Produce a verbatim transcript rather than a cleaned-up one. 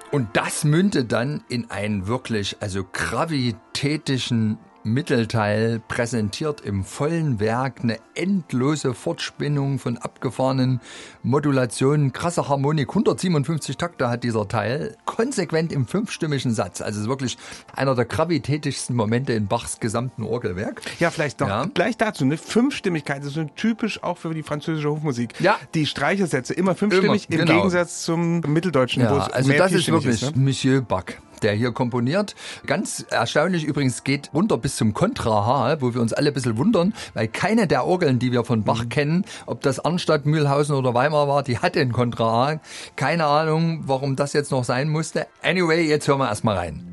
Und das mündet dann in einen wirklich, also gravitätischen Mittelteil, präsentiert im vollen Werk eine endlose Fortspinnung von abgefahrenen Modulationen, krasse Harmonik, hundertsiebenundfünfzig Takte hat dieser Teil, konsequent im fünfstimmigen Satz. Also es ist wirklich einer der gravitätischsten Momente in Bachs gesamten Orgelwerk. Ja, vielleicht noch ja. gleich dazu, eine Fünfstimmigkeit, das ist so typisch auch für die französische Hofmusik. Ja. Die Streichersätze immer fünfstimmig, immer, im genau. Gegensatz zum Mitteldeutschen, Ja, wo es also mehr das ist vierstimmig wirklich ist, ne? Monsieur Bach, der hier komponiert. Ganz erstaunlich übrigens, geht runter bis zum Kontra H, wo wir uns alle ein bisschen wundern, weil keine der Orgeln, die wir von Bach mhm. kennen, ob das Arnstadt, Mühlhausen oder Weimar war, die hatte ein Kontra H. Keine Ahnung, warum das jetzt noch sein musste. Anyway, jetzt hören wir erstmal rein.